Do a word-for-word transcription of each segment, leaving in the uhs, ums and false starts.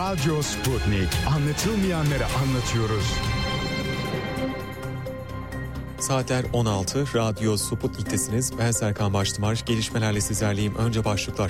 Radyo Sputnik. Anlatılmayanları anlatıyoruz. Saatler on altı, Radyo Sputnik'tesiniz. Ben Serkan Baştımar, gelişmelerle sizlerleyim. Önce başlıklar.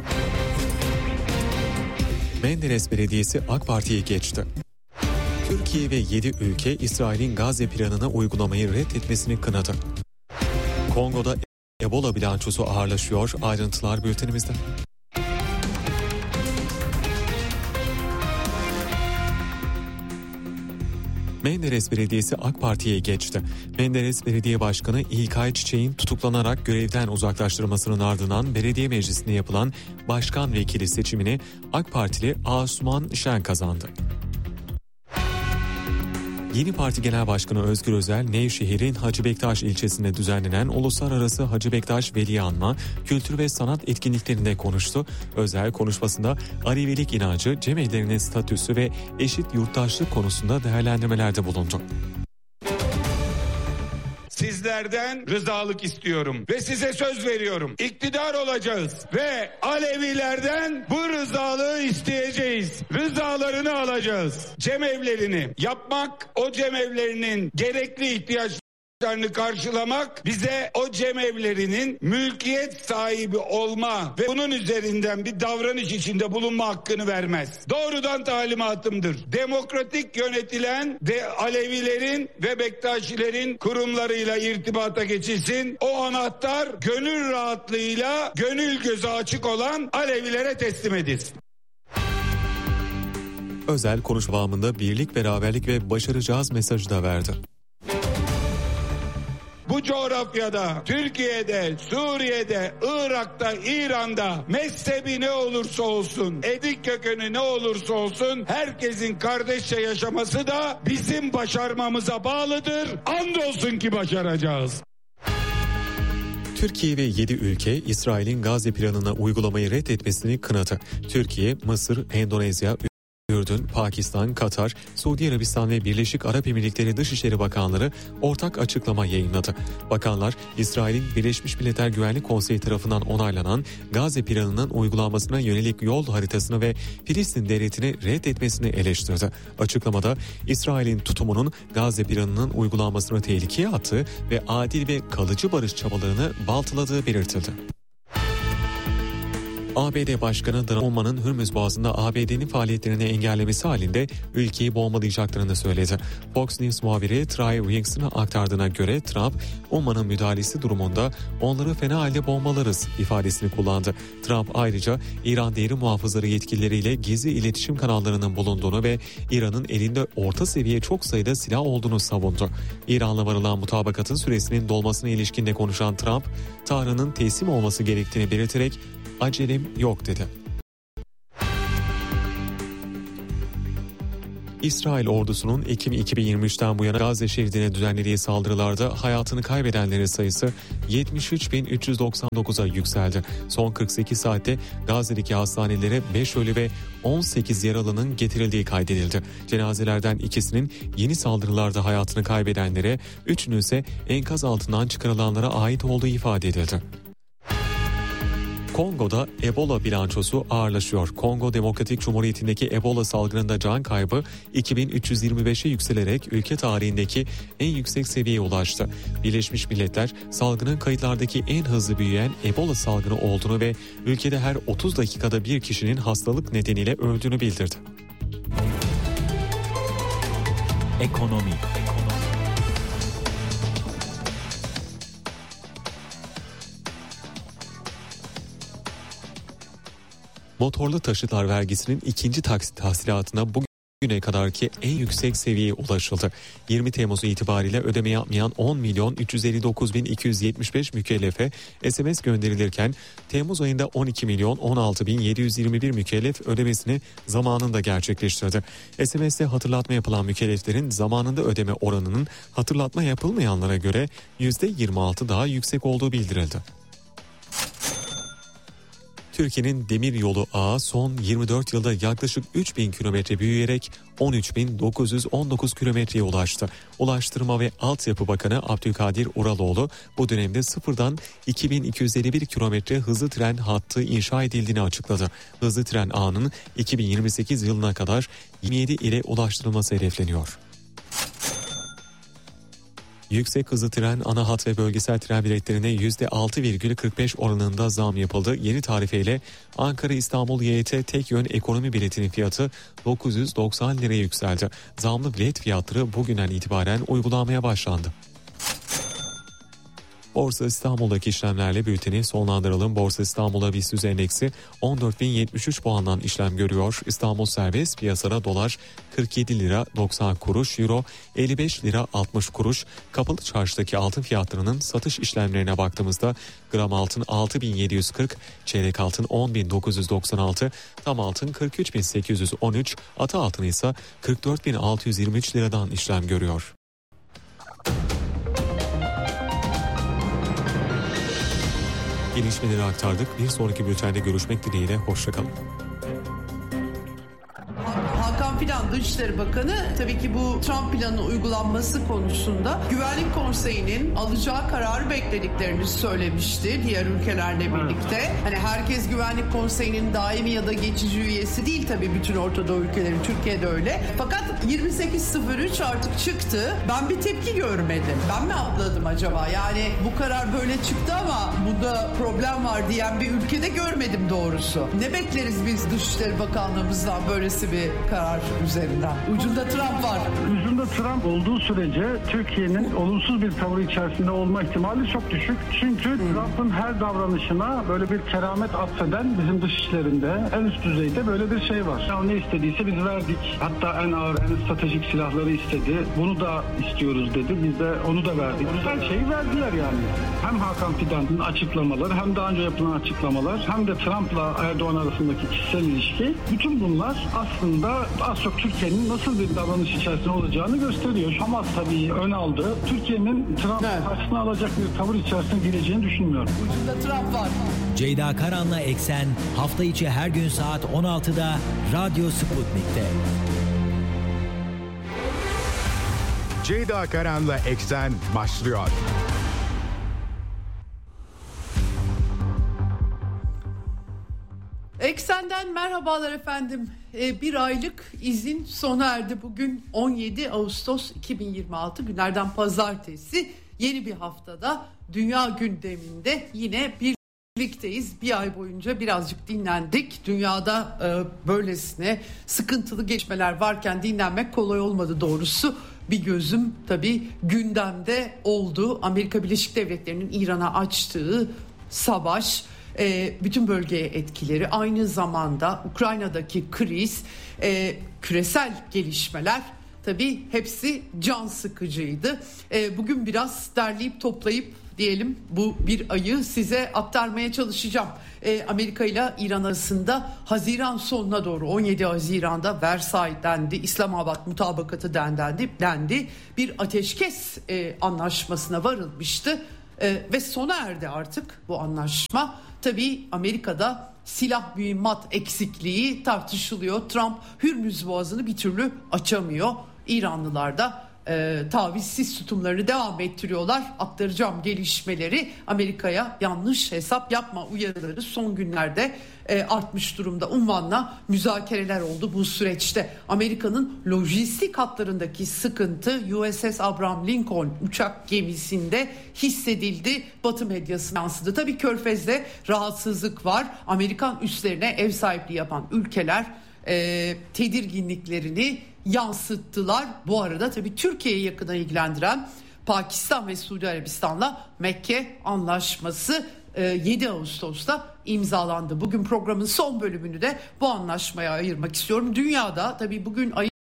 Menderes Belediyesi AK Parti'ye geçti. Türkiye ve yedi ülke İsrail'in Gazze planını uygulamayı reddetmesini kınadı. Kongo'da Ebola bilançosu ağırlaşıyor. Ayrıntılar bültenimizde. Menderes Belediyesi AK Parti'ye geçti. Menderes Belediye Başkanı İlkay Çiçek'in tutuklanarak görevden uzaklaştırılmasının ardından belediye meclisinde yapılan başkan vekili seçimini AK Partili Asuman Şen kazandı. Yeni Parti Genel Başkanı Özgür Özel, Nevşehir'in Hacı Bektaş ilçesinde düzenlenen Uluslararası Hacı Bektaş Veli Anma kültür ve sanat etkinliklerinde konuştu. Özel konuşmasında Alevilik inancı, cemevlerinin statüsü ve eşit yurttaşlık konusunda değerlendirmelerde bulundu. Sizlerden rızalık istiyorum ve size söz veriyorum. İktidar olacağız ve Alevilerden bu rızalığı isteyeceğiz. Rızalarını alacağız. Cemevlerini yapmak, o cemevlerinin gerekli ihtiyaçlarını karşılamak bize o cemevlerinin mülkiyet sahibi olma ve bunun üzerinden bir davranış içinde bulunma hakkını vermez. Doğrudan talimatımdır. Demokratik yönetilen de Alevilerin ve Bektaşilerin kurumlarıyla irtibata geçilsin. O anahtar gönül rahatlığıyla gönül gözü açık olan Alevilere teslim edilsin. Özel konuşmamında birlik, beraberlik ve başaracağız mesajı da verdi. Bu coğrafyada, Türkiye'de, Suriye'de, Irak'ta, İran'da mezhebi ne olursa olsun, etnik kökeni ne olursa olsun herkesin kardeşçe yaşaması da bizim başarmamıza bağlıdır. Andolsun ki başaracağız. Türkiye ve yedi ülke İsrail'in Gazze planına uygulamayı reddetmesini kınadı. Türkiye, Mısır, Endonezya, Ürdün, Pakistan, Katar, Suudi Arabistan ve Birleşik Arap Emirlikleri Dışişleri Bakanları ortak açıklama yayınladı. Bakanlar, İsrail'in Birleşmiş Milletler Güvenlik Konseyi tarafından onaylanan Gazze planının uygulanmasına yönelik yol haritasını ve Filistin devletini reddetmesini eleştirdi. Açıklamada, İsrail'in tutumunun Gazze planının uygulanmasını tehlikeye attığı ve adil ve kalıcı barış çabalarını baltaladığı belirtildi. A B D Başkanı Donald Trump'ın Hürmüz Boğazı'nda A B D'nin faaliyetlerini engellemesi halinde ülkeyi bombalayacaklarını söyledi. Fox News muhabiri Trey Wingston'a aktardığına göre Trump, Oman'ın müdahalesi durumunda onları fena halde bombalarız ifadesini kullandı. Trump ayrıca İran Devrim Muhafızları yetkilileriyle gizli iletişim kanallarının bulunduğunu ve İran'ın elinde orta seviye çok sayıda silah olduğunu savundu. İran'la varılan mutabakatın süresinin dolmasına ilişkin de konuşan Trump, Tahran'ın teslim olması gerektiğini belirterek acelem yok dedi. İsrail ordusunun Ekim iki bin yirmi üçten bu yana Gazze şeridine düzenlediği saldırılarda hayatını kaybedenlerin sayısı yetmiş üç bin üç yüz doksan dokuza yükseldi. Son kırk sekiz saatte Gazze'deki hastanelere beş ölü ve on sekiz yaralının getirildiği kaydedildi. Cenazelerden ikisinin yeni saldırılarda hayatını kaybedenlere, üçünün ise enkaz altından çıkarılanlara ait olduğu ifade edildi. Kongo'da Ebola bilançosu ağırlaşıyor. Kongo Demokratik Cumhuriyeti'ndeki Ebola salgınında can kaybı iki bin üç yüz yirmi beşe yükselerek ülke tarihindeki en yüksek seviyeye ulaştı. Birleşmiş Milletler salgının kayıtlardaki en hızlı büyüyen Ebola salgını olduğunu ve ülkede her otuz dakikada bir kişinin hastalık nedeniyle öldüğünü bildirdi. Ekonomi. Motorlu taşıtlar vergisinin ikinci taksit tahsilatına bugüne kadarki en yüksek seviyeye ulaşıldı. yirmi Temmuz itibariyle ödeme yapmayan on milyon üç yüz elli dokuz bin iki yüz yetmiş beş mükellefe S M S gönderilirken Temmuz ayında on iki milyon on altı bin yedi yüz yirmi bir mükellef ödemesini zamanında gerçekleştirdi. S M S'te hatırlatma yapılan mükelleflerin zamanında ödeme oranının hatırlatma yapılmayanlara göre yüzde yirmi altı daha yüksek olduğu bildirildi. Türkiye'nin demiryolu ağı son yirmi dört yılda yaklaşık üç bin kilometre büyüyerek on üç bin dokuz yüz on dokuz kilometreye ulaştı. Ulaştırma ve Altyapı Bakanı Abdülkadir Uraloğlu bu dönemde sıfırdan iki bin iki yüz elli bir kilometre hızlı tren hattı inşa edildiğini açıkladı. Hızlı tren ağının iki bin yirmi sekiz yılına kadar yirmi yedi ile ulaştırılması hedefleniyor. Yüksek hızlı tren, ana hat ve bölgesel tren biletlerine yüzde altı virgül kırk beş oranında zam yapıldı. Yeni tarifeyle Ankara-İstanbul Y T tek yön ekonomi biletinin fiyatı dokuz yüz doksan liraya yükseldi. Zamlı bilet fiyatları bugünden itibaren uygulanmaya başlandı. Borsa İstanbul'daki işlemlerle bülteni sonlandıralım. Borsa İstanbul'a BIST yüz endeksi on dört bin yetmiş üç puandan işlem görüyor. İstanbul serbest piyasada dolar kırk yedi lira doksan kuruş, euro elli beş lira altmış kuruş. Kapalı çarşıdaki altın fiyatlarının satış işlemlerine baktığımızda gram altın altı bin yedi yüz kırk, çeyrek altın on bin dokuz yüz doksan altı, tam altın kırk üç bin sekiz yüz on üç, ata altın ise kırk dört bin altı yüz yirmi üç liradan işlem görüyor. Gelişmeleri aktardık. Bir sonraki bültende görüşmek dileğiyle. Hoşçakalın. Hakan Fidan Dışişleri Bakanı tabii ki bu Trump planının uygulanması konusunda Güvenlik Konseyi'nin alacağı kararı beklediklerini söylemişti diğer ülkelerle birlikte. Hani herkes Güvenlik Konseyi'nin daimi ya da geçici üyesi değil tabii, bütün Orta Doğu ülkeleri, Türkiye'de öyle. Fakat yirmi sekiz sıfır üç artık çıktı. Ben bir tepki görmedim. Ben mi atladım acaba? Yani bu karar böyle çıktı ama bunda problem var diyen bir ülkede görmedim doğrusu. Ne bekleriz biz Dışişleri Bakanlığımızdan böylesi bir karar üzerinden? Ucunda Trump var. Ucunda Trump olduğu sürece Türkiye'nin olumsuz bir tavır içerisinde olma ihtimali çok düşük. Çünkü hmm. Trump'ın her davranışına böyle bir keramet atfeden bizim dışişlerinde en üst düzeyde böyle bir şey var. Yani ne istediyse biz verdik. Hatta en ağır, en stratejik silahları istedi. Bunu da istiyoruz dedi. Biz de onu da verdik. Her şeyi verdiler yani. Hem Hakan Fidan'ın açıklamaları, hem daha önce yapılan açıklamalar, hem de Trump'la Erdoğan arasındaki kişisel ilişki. Bütün bunlar aslında az çok Türkiye'nin nasıl bir davranış içerisinde olacağını gösteriyor. Hamas tabii ön aldı. Türkiye'nin Trump'ın evet. karşısına alacak bir tavır içerisine gireceğini düşünmüyorum. Ucunda Trump var. Ceyda Karan'la Eksen hafta içi her gün saat on altıda Radyo Sputnik'te. Ceyda Karan'la Eksen başlıyor. Eksen'den merhabalar efendim. Ee, bir aylık izin sona erdi. Bugün on yedi Ağustos iki bin yirmi altı, günlerden pazartesi. Yeni bir haftada dünya gündeminde yine birlikteyiz. Bir ay boyunca birazcık dinlendik. Dünyada e, böylesine sıkıntılı gelişmeler varken dinlenmek kolay olmadı doğrusu. Bir gözüm tabii gündemde oldu. Amerika Birleşik Devletleri'nin İran'a açtığı savaş, E, bütün bölgeye etkileri, aynı zamanda Ukrayna'daki kriz, e, küresel gelişmeler, tabii hepsi can sıkıcıydı. E, bugün biraz derleyip toplayıp diyelim bu bir ayı size aktarmaya çalışacağım. E, Amerika ile İran arasında Haziran sonuna doğru, on yedi Haziran'da Versay dendi, İslamabad mutabakatı dendi, dendi. Bir ateşkes e, anlaşmasına varılmıştı e, ve sona erdi artık bu anlaşma. Tabii Amerika'da silah mühimmat eksikliği tartışılıyor. Trump Hürmüz Boğazı'nı bir türlü açamıyor. İranlılar da e, tavizsiz tutumlarını devam ettiriyorlar. Aktaracağım gelişmeleri. Amerika'ya yanlış hesap yapma uyarıları son günlerde e, artmış durumda. Unvanla müzakereler oldu bu süreçte. Amerika'nın lojistik hatlarındaki sıkıntı U S S Abraham Lincoln uçak gemisinde hissedildi. Batı medyasına yansıdı. Tabii Körfez'de rahatsızlık var. Amerikan üslerine ev sahipliği yapan ülkeler e, tedirginliklerini yansıttılar. Bu arada tabii Türkiye'yi yakından ilgilendiren Pakistan ve Suudi Arabistan'la Mekke Anlaşması yedi Ağustos'ta imzalandı. Bugün programın son bölümünü de bu anlaşmaya ayırmak istiyorum. Dünyada tabii bugün ayın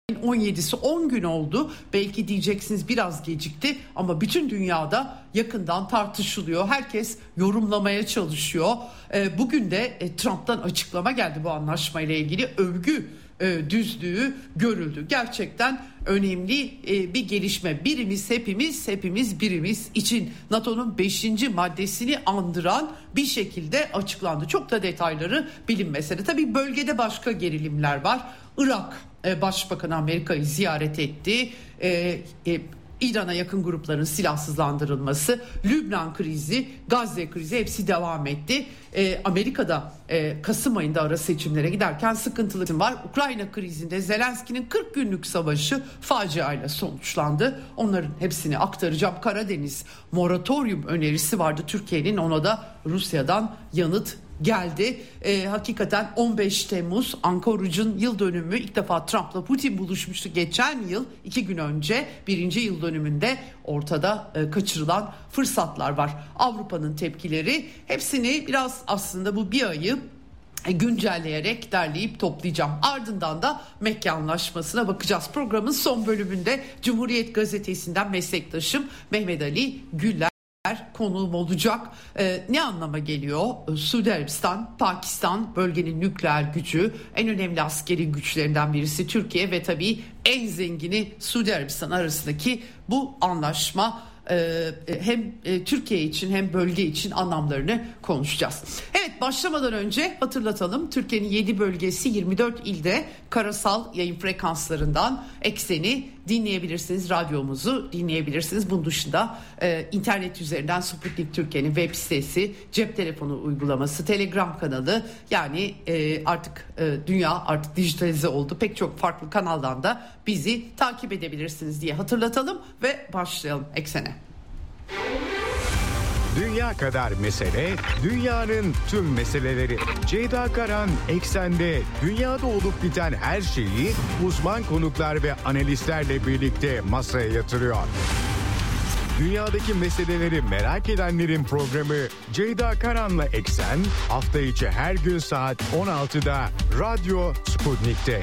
on yedisi on gün oldu. Belki diyeceksiniz biraz gecikti ama bütün dünyada yakından tartışılıyor. Herkes yorumlamaya çalışıyor. Bugün de Trump'tan açıklama geldi bu anlaşmayla ilgili. Övgü düzlüğü görüldü. Gerçekten önemli bir gelişme. Birimiz hepimiz, hepimiz birimiz için NATO'nun beşinci maddesini andıran bir şekilde açıklandı. Çok da detayları bilinmese de tabii bölgede başka gerilimler var. Irak Başbakanı Amerika'yı ziyaret etti. E, e, İran'a yakın grupların silahsızlandırılması, Lübnan krizi, Gazze krizi hepsi devam etti. E, Amerika'da e, Kasım ayında ara seçimlere giderken sıkıntılı var. Ukrayna krizinde Zelenski'nin kırk günlük savaşı faciayla sonuçlandı. Onların hepsini aktaracağım. Karadeniz moratorium önerisi vardı Türkiye'nin, ona da Rusya'dan yanıt geldi. Ee, hakikaten on beş Temmuz Anka-Oruç'un yıl dönümü, ilk defa Trump'la Putin buluşmuştu geçen yıl, iki gün önce birinci yıl dönümünde ortada e, kaçırılan fırsatlar var. Avrupa'nın tepkileri, hepsini biraz aslında bu bir ayı güncelleyerek derleyip toplayacağım. Ardından da Mekke Anlaşması'na bakacağız. Programın son bölümünde Cumhuriyet Gazetesi'nden meslektaşım Mehmet Ali Güller konuğum olacak. Ee, ne anlama geliyor? Suudi Arabistan, Pakistan bölgenin nükleer gücü, en önemli askeri güçlerinden birisi Türkiye ve tabii en zengini Suudi Arabistan arasındaki bu anlaşma e, hem e, Türkiye için hem bölge için anlamlarını konuşacağız. Evet, başlamadan önce hatırlatalım. Türkiye'nin yedi bölgesi, yirmi dört ilde karasal yayın frekanslarından Eksen'i dinleyebilirsiniz, radyomuzu dinleyebilirsiniz. Bunun dışında e, internet üzerinden Sputnik Türkiye'nin web sitesi, cep telefonu uygulaması, Telegram kanalı, yani e, artık e, dünya artık dijitalize oldu. Pek çok farklı kanaldan da bizi takip edebilirsiniz diye hatırlatalım ve başlayalım Eksen'e. Dünya kadar mesele, dünyanın tüm meseleleri. Ceyda Karan Eksen'de dünyada olup biten her şeyi uzman konuklar ve analistlerle birlikte masaya yatırıyor. Dünyadaki meseleleri merak edenlerin programı Ceyda Karan'la Eksen, hafta içi her gün saat on altıda Radyo Sputnik'te.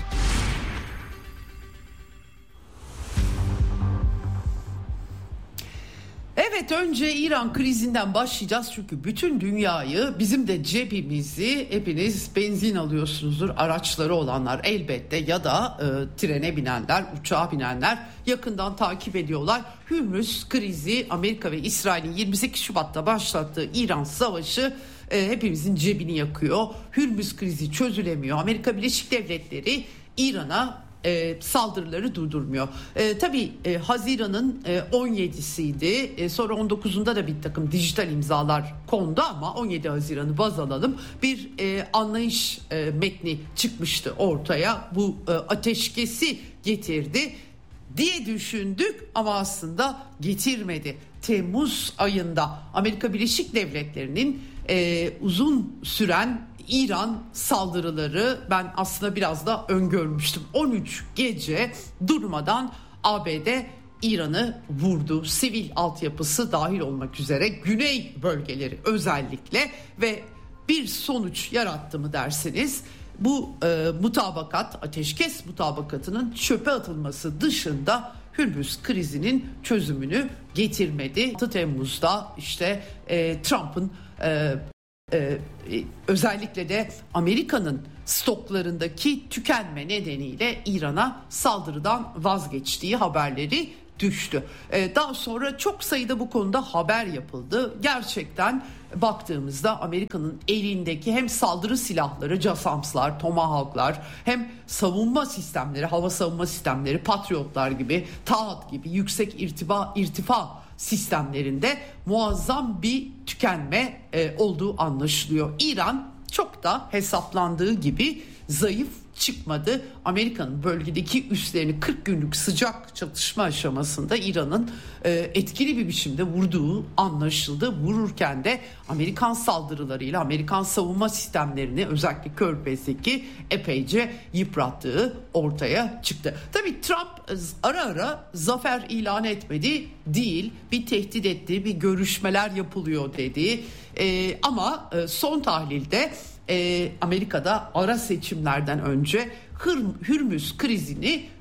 Evet, önce İran krizinden başlayacağız çünkü bütün dünyayı, bizim de cebimizi, hepiniz benzin alıyorsunuzdur, araçları olanlar elbette ya da e, trene binenler, uçağa binenler yakından takip ediyorlar. Hürmüz krizi, Amerika ve İsrail'in yirmi sekiz Şubat'ta başlattığı İran savaşı e, hepimizin cebini yakıyor. Hürmüz krizi çözülemiyor. Amerika Birleşik Devletleri İran'a E, saldırıları durdurmuyor. E, tabii e, Haziran'ın e, on yedisiydi. E, sonra on dokuzunda da bir takım dijital imzalar kondu ama on yedi Haziran'ı baz alalım. Bir e, anlayış e, metni çıkmıştı ortaya. Bu e, ateşkesi getirdi diye düşündük ama aslında getirmedi. Temmuz ayında Amerika Birleşik Devletleri'nin e, uzun süren İran saldırıları, ben aslında biraz da öngörmüştüm. on üç gece durmadan A B D İran'ı vurdu. Sivil altyapısı dahil olmak üzere güney bölgeleri özellikle, ve bir sonuç yarattı mı dersiniz? Bu e, mutabakat, ateşkes mutabakatının çöpe atılması dışında Hürmüz krizinin çözümünü getirmedi. altı Temmuz'da işte e, Trump'ın e, Ee, özellikle de Amerika'nın stoklarındaki tükenme nedeniyle İran'a saldırıdan vazgeçtiği haberleri düştü. Ee, daha sonra çok sayıda bu konuda haber yapıldı. Gerçekten baktığımızda Amerika'nın elindeki hem saldırı silahları, Casams'lar, Tomahawk'lar, hem savunma sistemleri, hava savunma sistemleri, Patriotlar gibi, Tahat gibi yüksek irtifa, irtifa sistemlerinde muazzam bir tükenme e, olduğu anlaşılıyor. İran çok da hesaplandığı gibi zayıf çıkmadı. Amerika'nın bölgedeki üslerini kırk günlük sıcak çatışma aşamasında İran'ın e, etkili bir biçimde vurduğu anlaşıldı. Vururken de Amerikan saldırılarıyla Amerikan savunma sistemlerini, özellikle Körfez'deki, epeyce yıprattığı ortaya çıktı. Tabii Trump ara ara zafer ilan etmedi değil, bir tehdit etti, bir görüşmeler yapılıyor dedi. E, ama e, son tahlilde e, Amerika'da ara seçimlerden önce Hür, Hürmüz krizini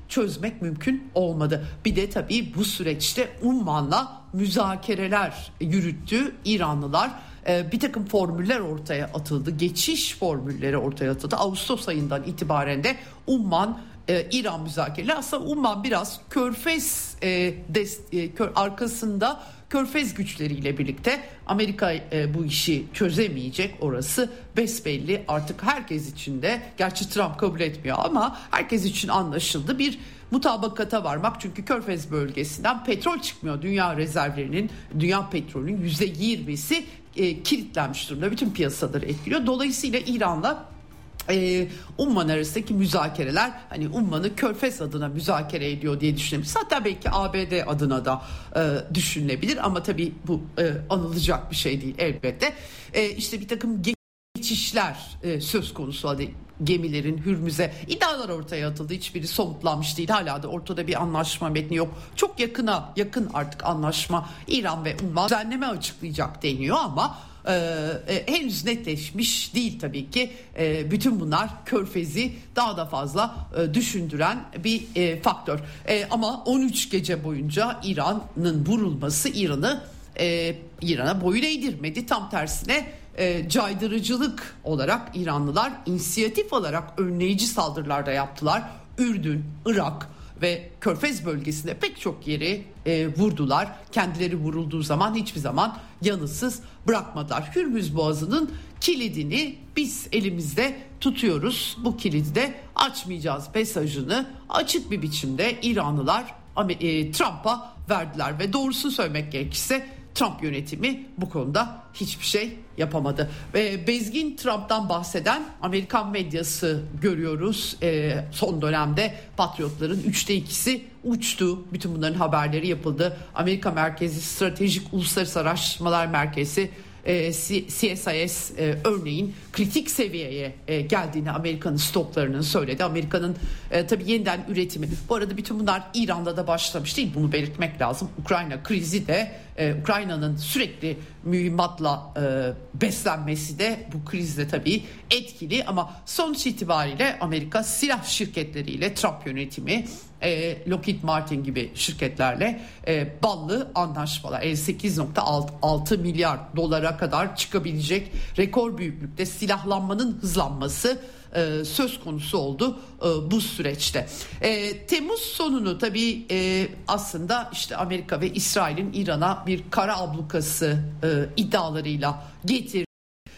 çözmek mümkün olmadı. Bir de tabii bu süreçte Umman'la müzakereler yürüttü İranlılar. Ee, bir takım formüller ortaya atıldı. Geçiş formülleri ortaya atıldı. Ağustos ayından itibaren de Umman e, İran müzakereleri. Aslında Umman biraz Körfez e, dest, e, kör, arkasında Körfez güçleriyle birlikte. Amerika e, bu işi çözemeyecek, orası besbelli artık herkes için de. Gerçi Trump kabul etmiyor ama herkes için anlaşıldı. Bir mutabakata varmak, çünkü Körfez bölgesinden petrol çıkmıyor. Dünya rezervlerinin, dünya petrolünün yüzde yirmisi e, kilitlenmiş durumda. Bütün piyasaları etkiliyor. Dolayısıyla İran'la Ee, Umman arasındaki müzakereler, hani Umman'ı Körfez adına müzakere ediyor diye düşünebiliriz. Hatta belki A B D adına da e, düşünülebilir ama tabii bu e, anılacak bir şey değil elbette. E, işte bir takım geçişler e, söz konusu, hadi gemilerin Hürmüz'e, iddialar ortaya atıldı. Hiçbiri somutlanmış değil. Hala da ortada bir anlaşma metni yok. Çok yakına yakın artık anlaşma. İran ve Umman düzenleme açıklayacak deniyor ama Ee, e, henüz netleşmiş değil tabii ki. Ee, bütün bunlar Körfez'i daha da fazla e, düşündüren bir e, faktör. E, ama on üç gece boyunca İran'ın vurulması İran'ı e, İran'a boyun eğdirmedi. Tam tersine e, caydırıcılık olarak İranlılar inisiyatif olarak önleyici saldırılar da yaptılar. Ürdün, Irak ve Körfez bölgesinde pek çok yeri e, vurdular. Kendileri vurulduğu zaman hiçbir zaman yanısız bırakmadılar. Hürmüz Boğazı'nın kilidini biz elimizde tutuyoruz. Bu kilidi de açmayacağız mesajını açık bir biçimde İranlılar e, Trump'a verdiler ve doğrusunu söylemek gerekirse Trump yönetimi bu konuda hiçbir şey yapamadı. Ve bezgin Trump'tan bahseden Amerikan medyası görüyoruz. E, son dönemde Patriotların üçte ikisi uçtu. Bütün bunların haberleri yapıldı. Amerika merkezi Stratejik Uluslararası Araştırmalar Merkezi e, C S I S e, örneğin kritik seviyeye e, geldiğini Amerika'nın stoklarının söyledi. Amerika'nın e, tabii yeniden üretimi. Bu arada bütün bunlar İran'da da başlamış değil. Bunu belirtmek lazım. Ukrayna krizi de e, Ukrayna'nın sürekli mühimmatla e, beslenmesi de bu krizde tabii etkili ama sonuç itibariyle Amerika silah şirketleriyle Trump yönetimi e, Lockheed Martin gibi şirketlerle e, ballı anlaşmalar elli sekiz virgül altı milyar dolara kadar çıkabilecek rekor büyüklükte silahlanmanın hızlanması e, söz konusu oldu e, bu süreçte. E, Temmuz sonunu tabii e, aslında işte Amerika ve İsrail'in İran'a bir kara ablukası e, iddialarıyla getirdi.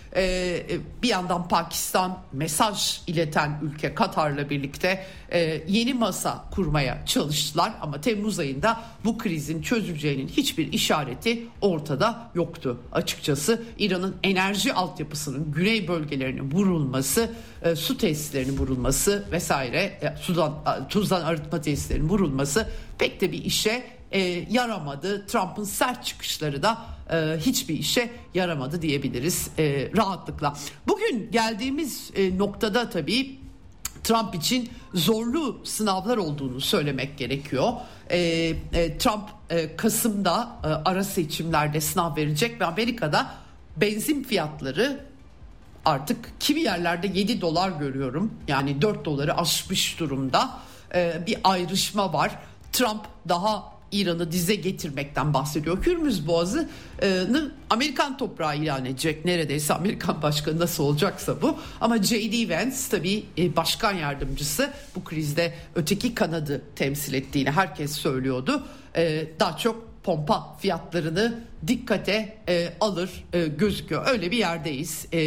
Ee, bir yandan Pakistan mesaj ileten ülke Katar'la birlikte e, yeni masa kurmaya çalıştılar ama Temmuz ayında bu krizin çözüleceğinin hiçbir işareti ortada yoktu açıkçası. İran'ın enerji altyapısının güney bölgelerinin vurulması, e, su tesislerinin vurulması vesaire, e, sudan, e, tuzdan arıtma tesislerinin vurulması pek de bir işe e, yaramadı. Trump'ın sert çıkışları da e, hiçbir işe yaramadı diyebiliriz e, rahatlıkla. Bugün geldiğimiz e, noktada tabii Trump için zorlu sınavlar olduğunu söylemek gerekiyor. E, e, Trump e, Kasım'da e, ara seçimlerde sınav verecek ve Amerika'da benzin fiyatları artık kimi yerlerde yedi dolar görüyorum. Yani dört doları aşmış durumda. E, bir ayrışma var. Trump daha İran'ı dize getirmekten bahsediyor. Hürmüz Boğazı'nı Amerikan toprağı ilan edecek. Neredeyse Amerikan başkanı nasıl olacaksa bu. Ama J D Vance tabii başkan yardımcısı, bu krizde öteki kanadı temsil ettiğini herkes söylüyordu. Daha çok pompa fiyatlarını dikkate alır gözüküyor. Öyle bir yerdeyiz.